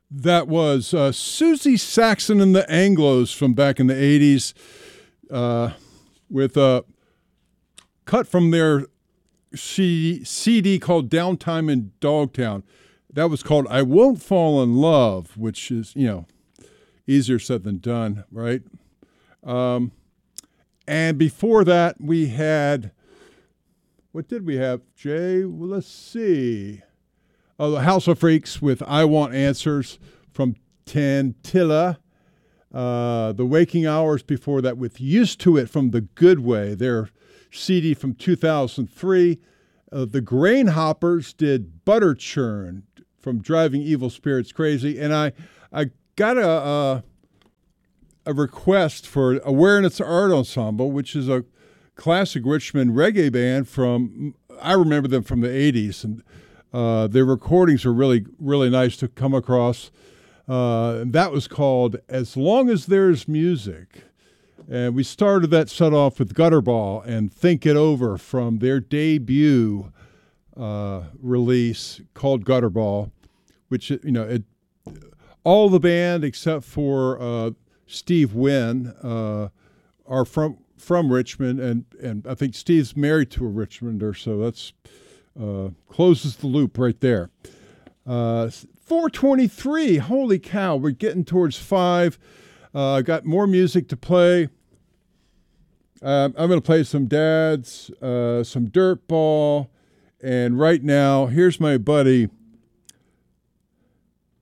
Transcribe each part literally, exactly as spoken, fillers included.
That was uh, Susie Saxon and the Anglos from back in the eighties uh, with a cut from their C D called Downtime in Dogtown. That was called I Won't Fall in Love, which is, you know, easier said than done, right? Um, and before that, we had, what did we have, Jay? Well, let's see. Oh, the House of Freaks with I Want Answers from Tantilla. Uh, the Waking Hours before that with Used to It from The Good Way, their C D from two thousand three. Uh, the Grain Hoppers did Butter Churn from Driving Evil Spirits Crazy. And I, I got a, a, a request for Awareness Art Ensemble, which is a classic Richmond reggae band from, I remember them from the eighties. And Uh, their recordings are really, really nice to come across. Uh, and that was called As Long as There's Music. And we started that set off with Gutterball and Think It Over from their debut uh, release called Gutterball, which, you know, it, all the band except for uh, Steve Wynn uh, are from from Richmond. And, and I think Steve's married to a Richmonder, so that's Uh, closes the loop right there. Uh, four twenty-three, holy cow, we're getting towards five. I uh, got more music to play. Uh, I'm going to play some Dads, uh, some Dirtball, and right now, here's my buddy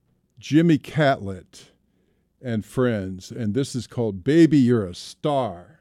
Jimmy Catlett and friends, and this is called Baby, You're a Star.